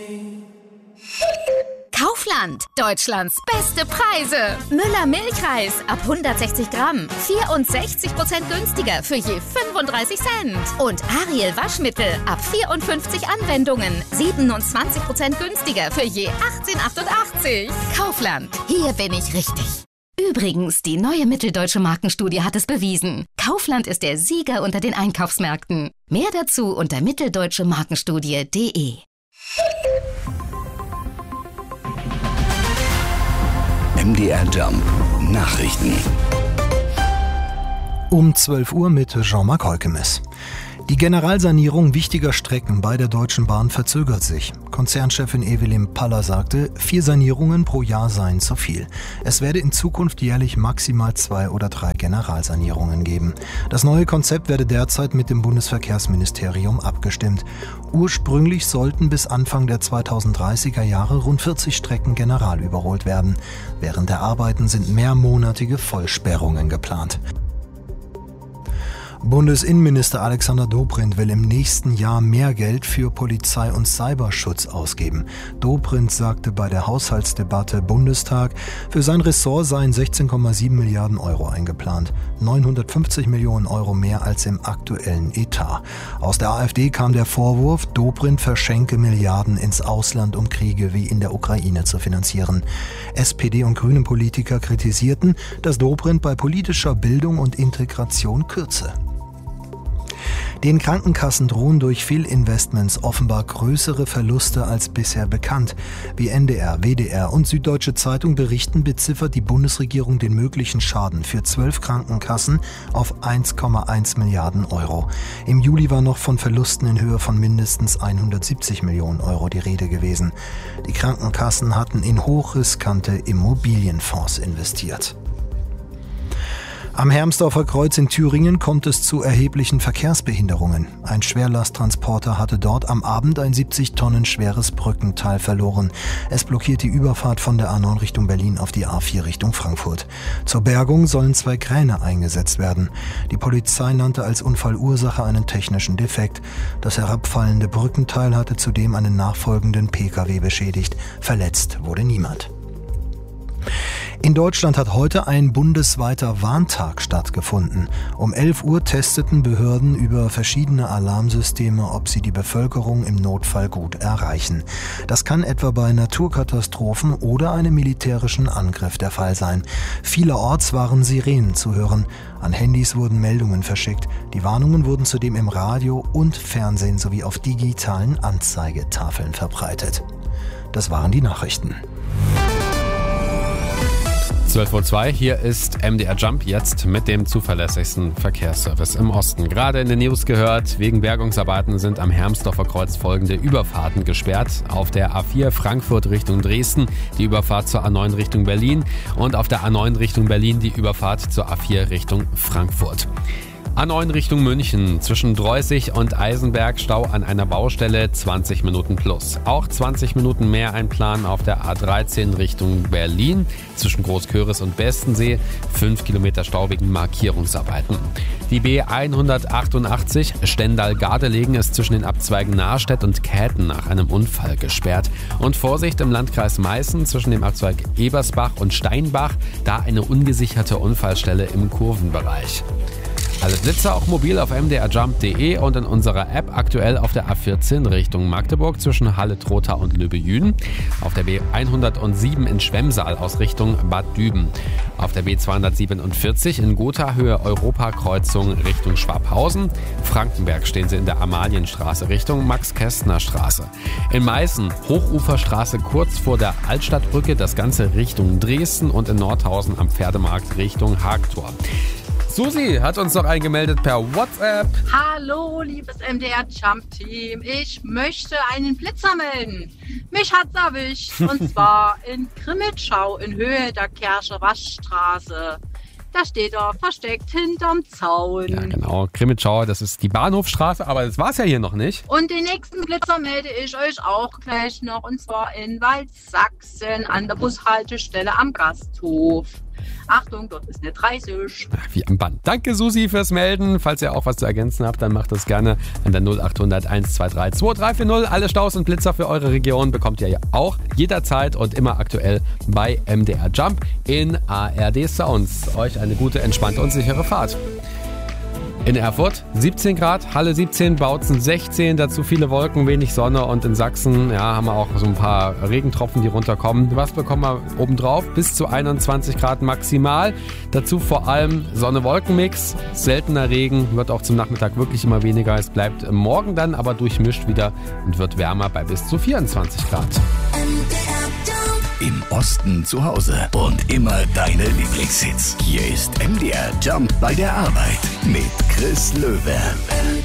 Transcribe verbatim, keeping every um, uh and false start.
Kaufland, Deutschlands beste Preise. Müller Milchreis ab hundertsechzig Gramm, vierundsechzig Prozent günstiger für je fünfunddreißig Cent. Und Ariel Waschmittel ab vierundfünfzig Anwendungen, siebenundzwanzig Prozent günstiger für je achtzehn achtundachtzig. Kaufland, hier bin ich richtig. Übrigens, die neue Mitteldeutsche Markenstudie hat es bewiesen. Kaufland ist der Sieger unter den Einkaufsmärkten. Mehr dazu unter mitteldeutsche markenstudie punkt de. M D R Jump Nachrichten. Um zwölf Uhr mit Jean-Marc Heukemes. Die Generalsanierung wichtiger Strecken bei der Deutschen Bahn verzögert sich. Konzernchefin Evelyn Paller sagte, vier Sanierungen pro Jahr seien zu viel. Es werde in Zukunft jährlich maximal zwei oder drei Generalsanierungen geben. Das neue Konzept werde derzeit mit dem Bundesverkehrsministerium abgestimmt. Ursprünglich sollten bis Anfang der zweitausenddreißiger Jahre rund vierzig Strecken generalüberholt werden. Während der Arbeiten sind mehrmonatige Vollsperrungen geplant. Bundesinnenminister Alexander Dobrindt will im nächsten Jahr mehr Geld für Polizei und Cyberschutz ausgeben. Dobrindt sagte bei der Haushaltsdebatte Bundestag, für sein Ressort seien sechzehn Komma sieben Milliarden Euro eingeplant, neunhundertfünfzig Millionen Euro mehr als im aktuellen Etat. Aus der AfD kam der Vorwurf, Dobrindt verschenke Milliarden ins Ausland, um Kriege wie in der Ukraine zu finanzieren. S P D und Grüne Politiker kritisierten, dass Dobrindt bei politischer Bildung und Integration kürze. Den Krankenkassen drohen durch Fehlinvestments offenbar größere Verluste als bisher bekannt. Wie N D R, W D R und Süddeutsche Zeitung berichten, beziffert die Bundesregierung den möglichen Schaden für zwölf Krankenkassen auf eins Komma eins Milliarden Euro. Im Juli war noch von Verlusten in Höhe von mindestens hundertsiebzig Millionen Euro die Rede gewesen. Die Krankenkassen hatten in hochriskante Immobilienfonds investiert. Am Hermsdorfer Kreuz in Thüringen kommt es zu erheblichen Verkehrsbehinderungen. Ein Schwerlasttransporter hatte dort am Abend ein siebzig Tonnen schweres Brückenteil verloren. Es blockiert die Überfahrt von der A neun Richtung Berlin auf die A vier Richtung Frankfurt. Zur Bergung sollen zwei Kräne eingesetzt werden. Die Polizei nannte als Unfallursache einen technischen Defekt. Das herabfallende Brückenteil hatte zudem einen nachfolgenden P K W beschädigt. Verletzt wurde niemand. In Deutschland hat heute ein bundesweiter Warntag stattgefunden. Um elf Uhr testeten Behörden über verschiedene Alarmsysteme, ob sie die Bevölkerung im Notfall gut erreichen. Das kann etwa bei Naturkatastrophen oder einem militärischen Angriff der Fall sein. Vielerorts waren Sirenen zu hören. An Handys wurden Meldungen verschickt. Die Warnungen wurden zudem im Radio und Fernsehen sowie auf digitalen Anzeigetafeln verbreitet. Das waren die Nachrichten. zwölf Uhr zwei, hier ist M D R Jump, jetzt mit dem zuverlässigsten Verkehrsservice im Osten. Gerade in den News gehört, wegen Bergungsarbeiten sind am Hermsdorfer Kreuz folgende Überfahrten gesperrt. Auf der A vier Frankfurt Richtung Dresden die Überfahrt zur A neun Richtung Berlin und auf der A neun Richtung Berlin die Überfahrt zur A vier Richtung Frankfurt. A neun Richtung München, zwischen Dreußig und Eisenberg Stau an einer Baustelle, zwanzig Minuten plus. Auch zwanzig Minuten mehr einplanen auf der A dreizehn Richtung Berlin, zwischen Großköris und Bestensee, fünf Kilometer Stau wegen Markierungsarbeiten. Die B hundertachtundachtzig Stendal-Gardelegen ist zwischen den Abzweigen Nahrstedt und Käthen nach einem Unfall gesperrt. Und Vorsicht im Landkreis Meißen zwischen dem Abzweig Ebersbach und Steinbach, da eine ungesicherte Unfallstelle im Kurvenbereich. Alle Blitzer auch mobil auf m d r jump punkt de und in unserer App aktuell auf der A vierzehn Richtung Magdeburg zwischen Halle-Trotha und Löbejüden, auf der B hundertsieben in Schwemmsaal aus Richtung Bad Düben, auf der B zweihundertsiebenundvierzig in Gotha Höhe Europakreuzung Richtung Schwabhausen, Frankenberg stehen sie in der Amalienstraße Richtung Max-Kästner-Straße. In Meißen Hochuferstraße kurz vor der Altstadtbrücke, das Ganze Richtung Dresden und in Nordhausen am Pferdemarkt Richtung Hagtor. Susi hat uns noch eingemeldet per WhatsApp. Hallo, liebes M D R Jump-Team. Ich möchte einen Blitzer melden. Mich hat's erwischt. Und zwar in Grimmitschau in Höhe der Kerscher Waschstraße. Da steht er versteckt hinterm Zaun. Ja, genau. Krimitschau, das ist die Bahnhofstraße, aber das war's ja hier noch nicht. Und den nächsten Blitzer melde ich euch auch gleich noch, und zwar in Waldsachsen an der Bushaltestelle am Gasthof. Achtung, dort ist eine dreißig. Wie am Band. Danke, Susi, fürs Melden. Falls ihr auch was zu ergänzen habt, dann macht das gerne an der null acht hundert eins zwei drei zwei drei vier null. Alle Staus und Blitzer für eure Region bekommt ihr ja auch jederzeit und immer aktuell bei M D R Jump in A R D Sounds. Euch eine gute, entspannte und sichere Fahrt. In Erfurt siebzehn Grad, Halle siebzehn, Bautzen sechzehn, dazu viele Wolken, wenig Sonne, und in Sachsen ja, haben wir auch so ein paar Regentropfen, die runterkommen. Was bekommen wir obendrauf? Bis zu einundzwanzig Grad maximal. Dazu vor allem Sonne-Wolken-Mix, seltener Regen, wird auch zum Nachmittag wirklich immer weniger. Es bleibt morgen dann aber durchmischt wieder und wird wärmer bei bis zu vierundzwanzig Grad. Im Osten zu Hause und immer deine Lieblingshits. Hier ist M D R Jump bei der Arbeit mit Chris Löwe.